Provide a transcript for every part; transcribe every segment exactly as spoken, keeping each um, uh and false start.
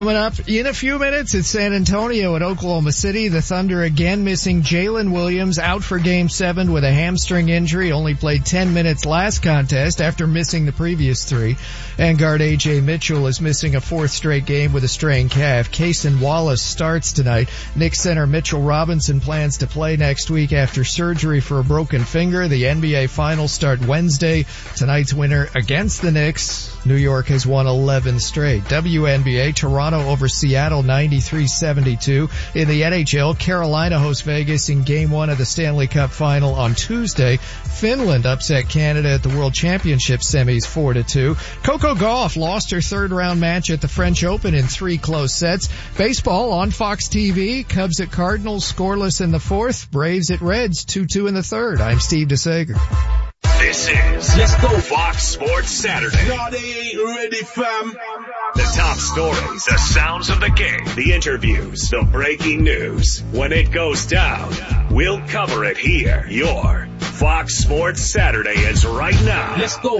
Coming up in a few minutes, it's San Antonio and Oklahoma City. The Thunder again missing Jalen Williams, out for game seven with a hamstring injury. Only played ten minutes last contest after missing the previous three. And guard A J Mitchell is missing a fourth straight game with a strained calf. Cason Wallace starts tonight. Knicks center Mitchell Robinson plans to play next week after surgery for a broken finger. The N B A Finals start Wednesday. Tonight's winner against the Knicks. New York has won eleven straight. W N B A, Toronto over Seattle ninety-three seventy-two. In the N H L, Carolina hosts Vegas in game one of the Stanley Cup final on Tuesday. Finland upset Canada at the World Championship semis four to two. Coco Gauff lost her third round match at the French Open in three close sets. Baseball on Fox T V. Cubs at Cardinals scoreless in the fourth. Braves at Reds two two in the third. I'm Steve DeSager. This is Let's Go Fox Sports Saturday. No, they ain't ready, fam. The top stories, the sounds of the game, the interviews, the breaking news. When it goes down, we'll cover it here. Your Fox Sports Saturday is right now. Let's go.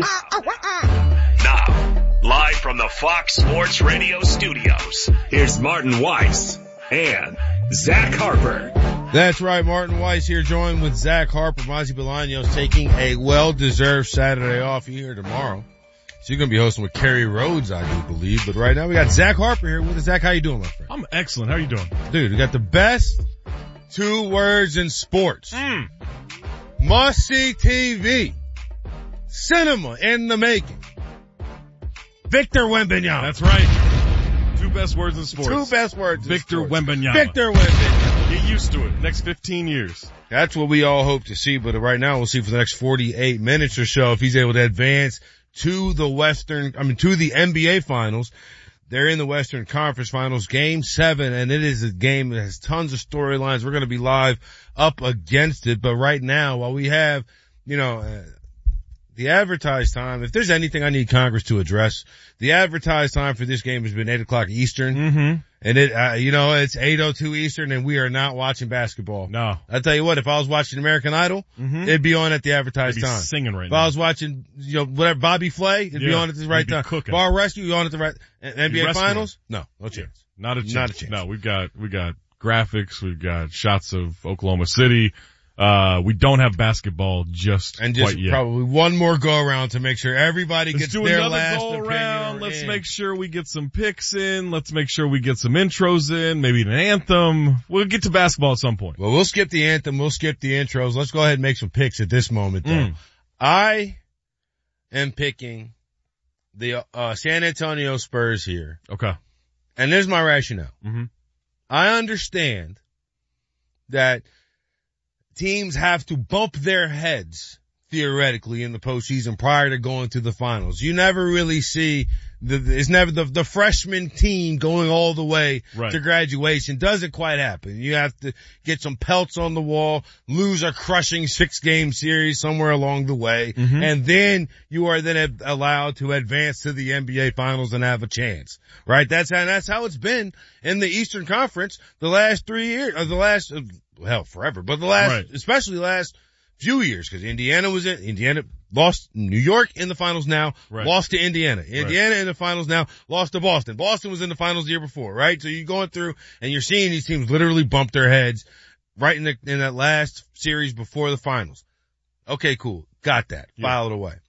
Now, live from the Fox Sports Radio studios, here's Martin Weiss and Zach Harper. That's right, Martin Weiss here, joined with Zach Harper. Mazzi Bolaños taking a well-deserved Saturday off. You here tomorrow. So you're going to be hosting with Kerry Rhodes, I do believe. But right now we got Zach Harper here with us. Zach, how you doing, my friend? I'm excellent. How you doing? Dude, we got the best two words in sports. Mm. Must-see T V. Cinema in the making. Victor Wembanyama. That's right. Two best words in sports. Two best words Victor in sports. Wembanyama. Victor Wembanyama. Get used to it. Next fifteen years. That's what we all hope to see, but right now we'll see for the next forty-eight minutes or so if he's able to advance to the Western, I mean to the N B A Finals. They're in the Western Conference Finals, game seven, and it is a game that has tons of storylines. We're going to be live up against it, but right now, while we have, you know, uh, the advertised time, if there's anything I need Congress to address, the advertised time for this game has been eight o'clock Eastern. Mm-hmm. And it, uh, you know, it's eight oh two Eastern and we are not watching basketball. No. I'll tell you what, if I was watching American Idol, mm-hmm. it'd be on at the advertised They'd be time. Singing right if now. If I was watching, you know, whatever, Bobby Flay, it'd yeah. be on at the right be time. Cooking. Bar Rescue, you on at the right, N B A Finals? No, no chance. Not a chance. Not a chance. No, we've got, we got graphics, we've got shots of Oklahoma City. Uh, we don't have basketball just and just quite yet. Probably one more go around to make sure everybody Let's gets do their another last go around. opinion. Let's in. make sure we get some picks in. Let's make sure we get some intros in. Maybe an anthem. We'll get to basketball at some point. Well, we'll skip the anthem. We'll skip the intros. Let's go ahead and make some picks at this moment, though. Mm. I am picking the uh, San Antonio Spurs here. Okay. And there's my rationale. Mm-hmm. I understand that teams have to bump their heads theoretically in the postseason prior to going to the finals. You never really see the, it's never the, the freshman team going all the way right. to graduation. Doesn't quite happen. You have to get some pelts on the wall, lose a crushing six game series somewhere along the way, mm-hmm. and then you are then allowed to advance to the N B A Finals and have a chance. Right? That's how, that's how it's been in the Eastern Conference the last three years, or the last, hell, forever, but the last, right. especially last few years, because Indiana was in, Indiana lost New York in the finals now, right. lost to Indiana. Indiana right. in the finals now, lost to Boston. Boston was in the finals the year before, right? So you're going through and you're seeing these teams literally bump their heads right in the, in that last series before the finals. Okay, cool. Got that. Yeah. File it away.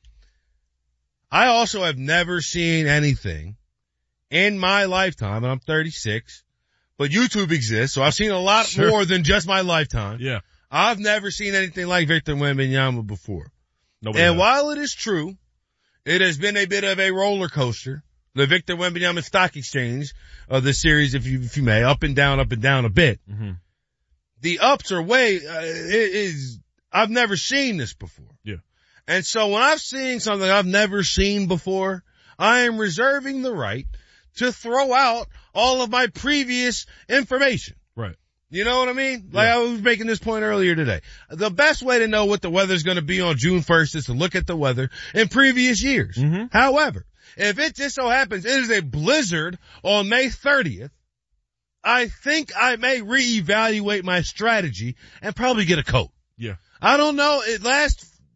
I also have never seen anything in my lifetime, and I'm thirty-six, but YouTube exists, so I've seen a lot sure. more than just my lifetime. Yeah. I've never seen anything like Victor Wembanyama before. Nobody and has. while it is true, it has been a bit of a roller coaster, the Victor Wembanyama stock exchange of the series, if you, if you may, up and down, up and down a bit. Mm-hmm. The ups are way, uh, it is, I've never seen this before. Yeah. And so when I'm seeing something I've never seen before, I am reserving the right to throw out all of my previous information. Right. You know what I mean? Like yeah. I was making this point earlier today. The best way to know what the weather's going to be on June first is to look at the weather in previous years. Mm-hmm. However, if it just so happens it is a blizzard on May thirtieth, I think I may reevaluate my strategy and probably get a coat. Yeah. I don't know. It last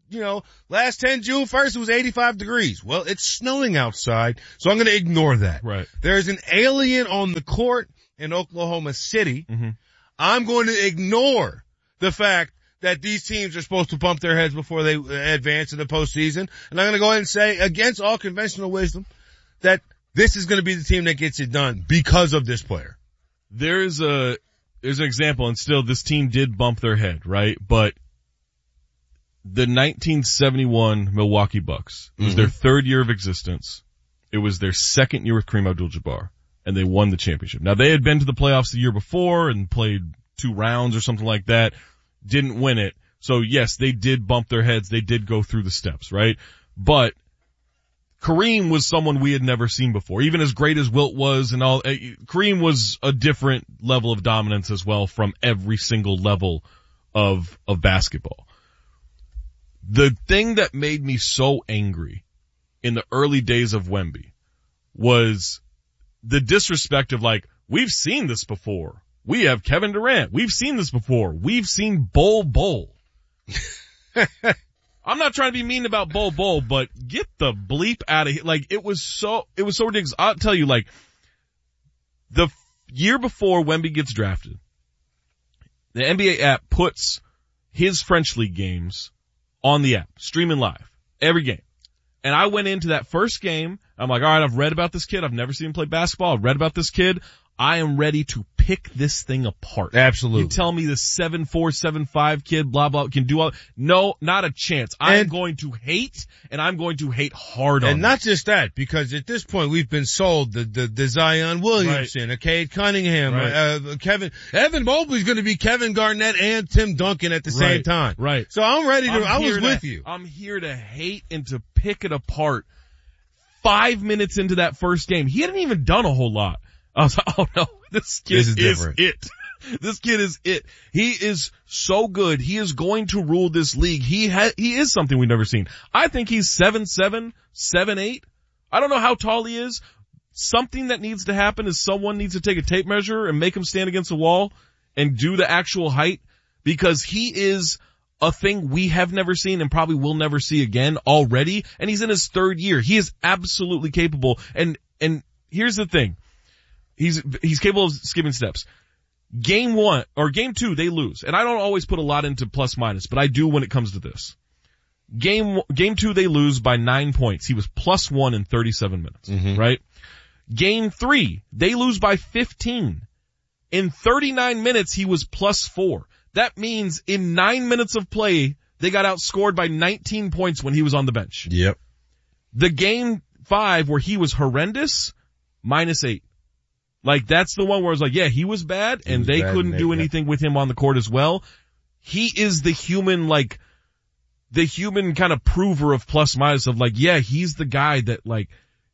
you know, last ten, June first, it was eighty-five degrees. Well, it's snowing outside, so I'm going to ignore that. Right. There's an alien on the court in Oklahoma City. Mm-hmm. I'm going to ignore the fact that these teams are supposed to bump their heads before they advance in the postseason. And I'm going to go ahead and say, against all conventional wisdom, that this is going to be the team that gets it done because of this player. There's a, there's an example, and still this team did bump their head, right? But the nineteen seventy-one Milwaukee Bucks, it was mm-hmm. their third year of existence. It was their second year with Kareem Abdul-Jabbar, and they won the championship. Now, they had been to the playoffs the year before and played two rounds or something like that. Didn't win it. So yes, they did bump their heads. They did go through the steps, right? But Kareem was someone we had never seen before. Even as great as Wilt was and all, Kareem was a different level of dominance as well from every single level of, of basketball. The thing that made me so angry in the early days of Wemby was the disrespect of like, we've seen this before. We have Kevin Durant. We've seen this before. We've seen Bol Bol. I'm not trying to be mean about Bol Bol, but get the bleep out of here. Like, it was so, it was so ridiculous. I'll tell you, like, the year before Wemby gets drafted, the N B A app puts his French League games on the app, streaming live, every game. And I went into that first game. I'm like, all right, I've read about this kid. I've never seen him play basketball. I've read about this kid. I am ready to pick this thing apart. Absolutely. You tell me the seven four, seven five kid, blah, blah, can do all, no, not a chance. I'm and, going to hate, and I'm going to hate hard on And not just that, because at this point we've been sold the, the, the Zion Williamson, right. Cade Cunningham, right. uh, Kevin, Evan Mobley's going to be Kevin Garnett and Tim Duncan at the right. same time. Right. So I'm ready to, I'm I was to, with you. I'm here to hate and to pick it apart. Five minutes into that first game, he hadn't even done a whole lot. I was like, oh no, this kid this is, is it. This kid is it. He is so good. He is going to rule this league. He ha- he is something we've never seen. I think he's seven seven, seven eight. I don't know how tall he is. Something that needs to happen is someone needs to take a tape measure and make him stand against a wall and do the actual height, because he is a thing we have never seen and probably will never see again already. And he's in his third year. He is absolutely capable. And, and here's the thing. He's, he's capable of skipping steps. Game one, or game two, they lose. And I don't always put a lot into plus minus, but I do when it comes to this. Game, game two, they lose by nine points. He was plus one in thirty-seven minutes, mm-hmm. right? Game three, they lose by fifteen. In thirty-nine minutes, he was plus four. That means in nine minutes of play, they got outscored by nineteen points when he was on the bench. Yep. The game five where he was horrendous, minus eight. Like, that's the one where it's like, yeah, he was bad, and was they bad couldn't and do anything yeah. with him on the court as well. He is the human, like, the human kind of prover of plus minus of like, yeah, he's the guy that, like,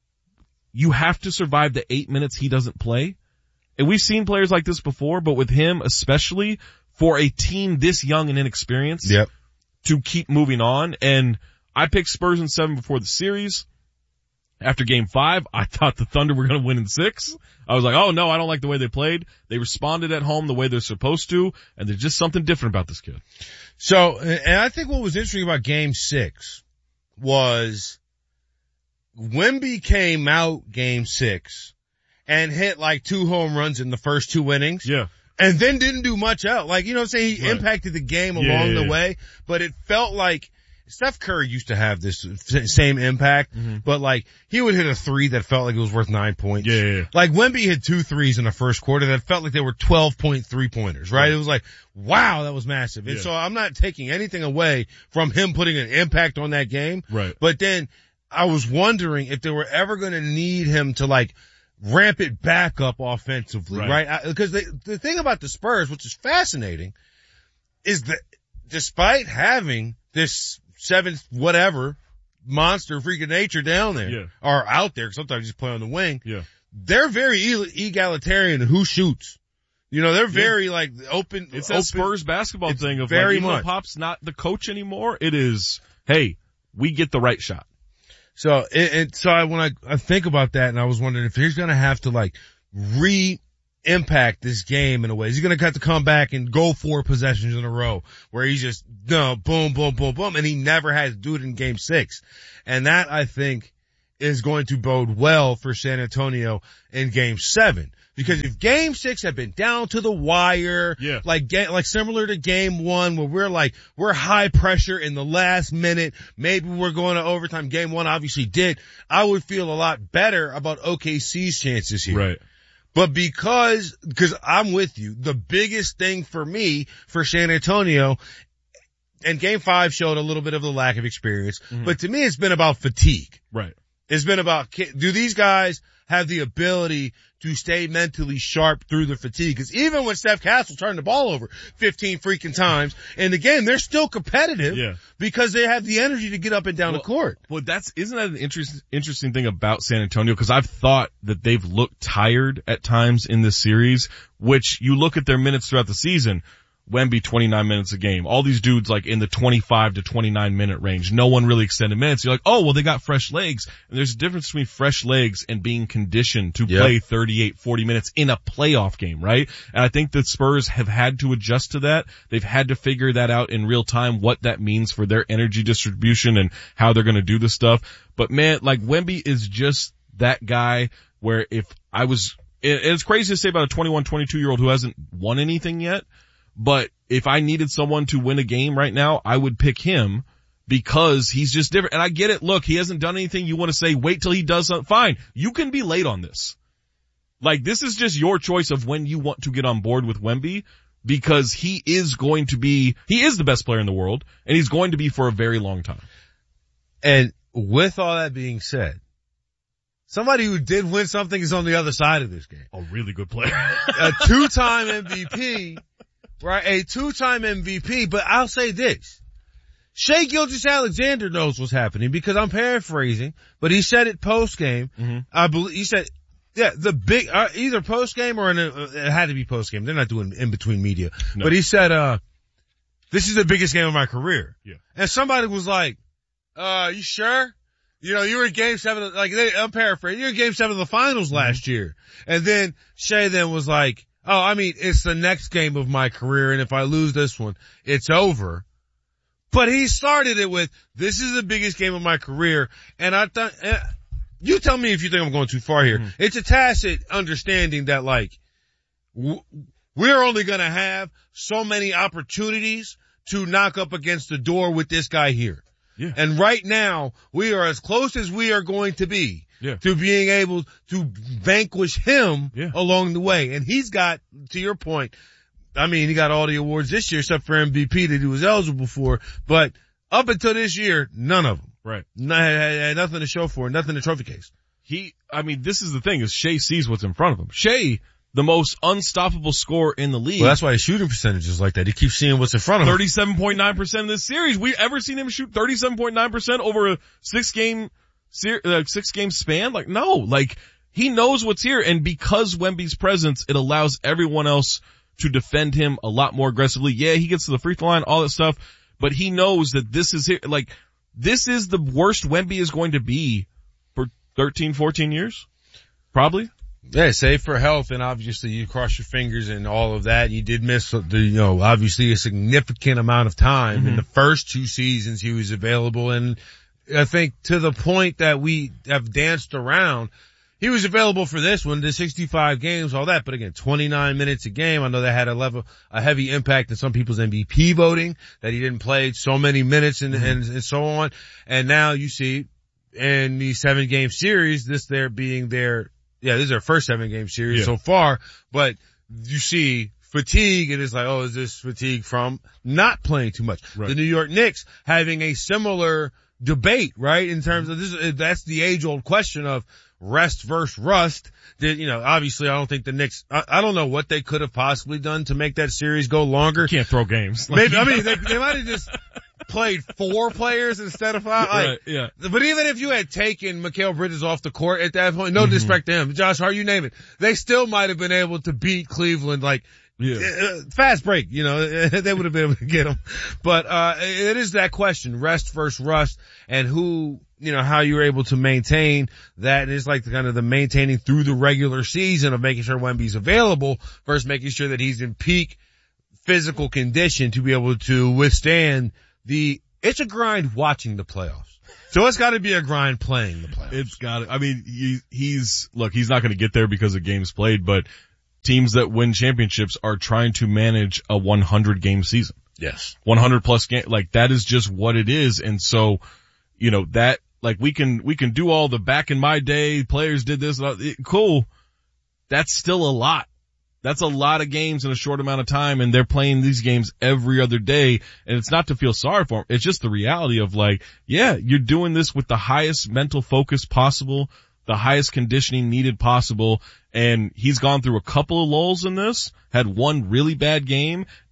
you have to survive the eight minutes he doesn't play. And we've seen players like this before, but with him especially, for a team this young and inexperienced, yep. to keep moving on. And I picked Spurs in seven before the series. After game five, I thought the Thunder were going to win in six. I was like, oh no, I don't like the way they played. They responded at home the way they're supposed to, and there's just something different about this kid. So, and I think what was interesting about game six was Wemby came out game six and hit like two home runs in the first two innings. Yeah. And then didn't do much else. Like, you know what I'm saying? He right. impacted the game along yeah, yeah, the yeah. way, but it felt like Steph Curry used to have this same impact, mm-hmm. but like he would hit a three that felt like it was worth nine points. Yeah, yeah, yeah. Like Wemby hit two threes in the first quarter that felt like they were twelve point three pointers, right? right? It was like, wow, that was massive. And yeah. so I'm not taking anything away from him putting an impact on that game. Right. But then I was wondering if they were ever going to need him to like ramp it back up offensively, right? right? Because the thing about the Spurs, which is fascinating, is that despite having this seventh whatever monster freak of nature down there yeah. or out there, sometimes you just play on the wing. Yeah. They're very egalitarian in who shoots. You know, they're very yeah. like open. It's open, that Spurs basketball it's thing of very like, even much. though Pop's not the coach anymore. It is, hey, we get the right shot. So, it, it, so I, when I, I think about that, and I was wondering if he's going to have to like re impact this game in a way. He's going to have to come back and go four possessions in a row where he's just, no, boom, boom, boom, boom. And he never had to do it in game six. And that, I think, is going to bode well for San Antonio in game seven. Because if game six had been down to the wire, yeah. like, like similar to game one where we're like, we're high pressure in the last minute, maybe we're going to overtime. Game one obviously did. I would feel a lot better about O K C's chances here. Right. But because, because I'm with you, the biggest thing for me, for San Antonio, and game five showed a little bit of the lack of experience, mm-hmm. but to me it's been about fatigue. Right. It's been about, do these guys have the ability to stay mentally sharp through the fatigue? Because even when Steph Castle turned the ball over fifteen freaking times in the game, they're still competitive yeah. because they have the energy to get up and down well, the court. Well, that's, isn't that an interest, interesting thing about San Antonio? Because I've thought that they've looked tired at times in this series, which you look at their minutes throughout the season. Wemby twenty-nine minutes a game. All these dudes like in the twenty-five to twenty-nine minute range. No one really extended minutes. You're like, oh, well, they got fresh legs. And there's a difference between fresh legs and being conditioned to yep. play thirty-eight, forty minutes in a playoff game, right? And I think the Spurs have had to adjust to that. They've had to figure that out in real time, what that means for their energy distribution and how they're going to do this stuff. But man, like Wemby is just that guy where if I was, it's crazy to say about a twenty-one, twenty-two year old who hasn't won anything yet. But if I needed someone to win a game right now, I would pick him because he's just different. And I get it. Look, he hasn't done anything. You want to say, wait till he does something. Fine. You can be late on this. Like, this is just your choice of when you want to get on board with Wemby because he is going to be, he is the best player in the world and he's going to be for a very long time. And with all that being said, somebody who did win something is on the other side of this game. A really good player. A two-time M V P. Right, a two-time M V P, but I'll say this. Shai Gilgeous-Alexander knows what's happening because I'm paraphrasing, but he said it post-game. Mm-hmm. I believe, he said, yeah, the big, uh, either post-game or in a, uh, it had to be post-game. They're not doing in-between media. No. But he said, uh, this is the biggest game of my career. Yeah. And somebody was like, uh, you sure? You know, you were in game seven, like, they, I'm paraphrasing, you were in game seven of the finals mm-hmm. last year. And then Shai then was like, oh, I mean, it's the next game of my career, and if I lose this one, it's over. But he started it with, this is the biggest game of my career, and I thought, uh, you tell me if you think I'm going too far here. Mm-hmm. It's a tacit understanding that, like, w- we're only gonna have so many opportunities to knock up against the door with this guy here. Yeah. And right now, we are as close as we are going to be yeah. to being able to vanquish him yeah. along the way. And he's got, to your point, I mean, he got all the awards this year except for M V P that he was eligible for. But up until this year, none of them. Right. N- had, had nothing to show for it, nothing to trophy case. He, I mean, this is the thing, is Shai sees what's in front of him. Shai, the most unstoppable scorer in the league. Well, that's why his shooting percentage is like that. He keeps seeing what's in front of him. thirty-seven point nine percent in this series. We ever seen him shoot thirty-seven point nine percent over a six game, uh, six game span? Like, no, like, he knows what's here. And because Wemby's presence, it allows everyone else to defend him a lot more aggressively. Yeah, he gets to the free throw line, all that stuff, but he knows that this is here. Like, this is the worst Wemby is going to be for thirteen, fourteen years. Probably. Yeah, save for health, and obviously you cross your fingers and all of that. You did miss the, you know, obviously a significant amount of time mm-hmm. in the first two seasons he was available, and I think to the point that we have danced around, he was available for this one, the sixty-five games, all that, but again, twenty-nine minutes a game. I know that had a level, a heavy impact in some people's M V P voting, that he didn't play so many minutes and, mm-hmm. and, and so on. And now you see in the seven game series, this there being their, yeah, this is their first seven game series yeah. so far, but you see fatigue and it's like, oh, is this fatigue from not playing too much? Right. The New York Knicks having a similar debate, right? In terms of this, that's the age old question of rest versus rust. Did, you know, obviously I don't think the Knicks, I, I don't know what they could have possibly done to make that series go longer. You can't throw games. Maybe, I mean, they, they might have just played four players instead of five. Like, right, yeah. But even if you had taken Mikal Bridges off the court at that point, no mm-hmm. disrespect to him, Josh Hart, you name it, they still might have been able to beat Cleveland, like, yeah. uh, fast break, you know, they would have been able to get them. But, uh, it is that question, rest versus rust, and who, you know, how you were able to maintain that. And it's like the kind of the maintaining through the regular season of making sure Wemby's available versus making sure that he's in peak physical condition to be able to withstand the, it's a grind watching the playoffs. So it's got to be a grind playing the playoffs. It's got to, I mean, he, he's, look, he's not going to get there because of games played, but teams that win championships are trying to manage a one hundred game season. Yes. one hundred plus game, like that is just what it is. And so, you know, that, like we can, we can do all the back in my day, players did this, it, cool. That's still a lot. That's a lot of games in a short amount of time, and they're playing these games every other day, and it's not to feel sorry for them. It's just the reality of like, yeah, you're doing this with the highest mental focus possible, the highest conditioning needed possible, and he's gone through a couple of lulls in this, had one really bad game,